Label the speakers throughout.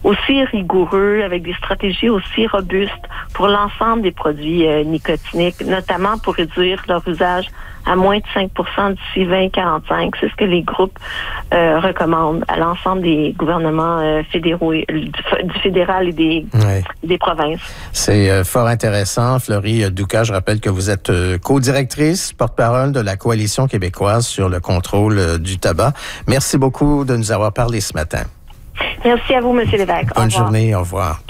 Speaker 1: aussi rigoureux, avec des stratégies aussi robustes pour l'ensemble des produits nicotiniques, notamment pour réduire leur usage à moins de 5% d'ici 2045. C'est ce que les groupes recommandent à l'ensemble des gouvernements fédéraux, du fédéral et des provinces.
Speaker 2: C'est fort intéressant. Fleury Doukas, je rappelle que vous êtes co-directrice, porte-parole de la Coalition québécoise sur le contrôle du tabac. Merci beaucoup de nous avoir parlé ce matin.
Speaker 1: Merci à vous, M. Lévesque.
Speaker 2: Bonne journée, au revoir.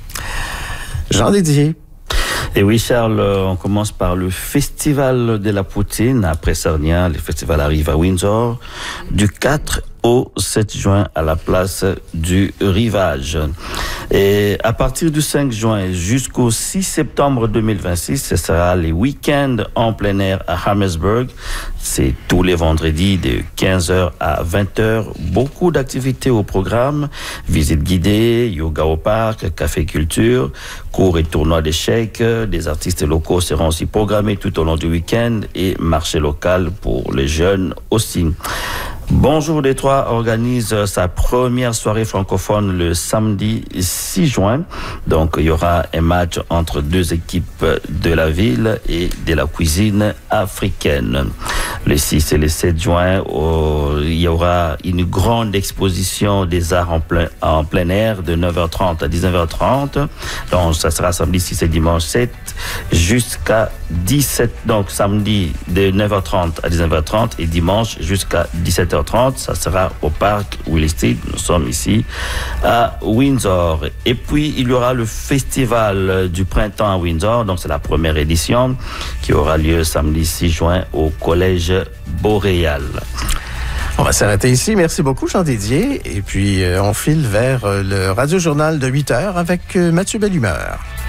Speaker 2: Jean Dédier.
Speaker 3: Et oui, Charles, on commence par le Festival de la Poutine. Après Sarnia, le festival arrive à Windsor du 4 au 7 juin à la place du Rivage. Et à partir du 5 juin jusqu'au 6 septembre 2026, ce sera les week-ends en plein air à Hammersburg. C'est tous les vendredis de 15h à 20h. Beaucoup d'activités au programme. Visites guidées, yoga au parc, café culture, cours et tournois d'échecs. Des artistes locaux seront aussi programmés tout au long du week-end et marché local pour les jeunes aussi. Bonjour Détroit organise sa première soirée francophone le samedi 6 juin. Donc, il y aura un match entre deux équipes de la ville et de la cuisine africaine. Le 6 et le 7 juin, il y aura une grande exposition des arts en plein air de 9h30 à 19h30. Donc, ça sera samedi 6 et dimanche 7 jusqu'à 17. Donc, samedi de 9h30 à 19h30 et dimanche jusqu'à 17h30. Ça sera au parc Williston. Nous sommes ici à Windsor. Et puis, il y aura le festival du printemps à Windsor. Donc, c'est la première édition qui aura lieu samedi 6 juin au collège Boréal.
Speaker 2: On va s'arrêter ici. Merci beaucoup, Jean Dédier. Et puis, on file vers le Radio-Journal de 8h avec Mathieu Bellumeur.